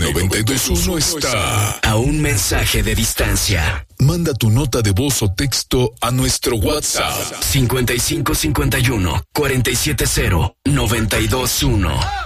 92.1 está a un mensaje de distancia. Manda tu nota de voz o texto a nuestro WhatsApp 5551 470 921.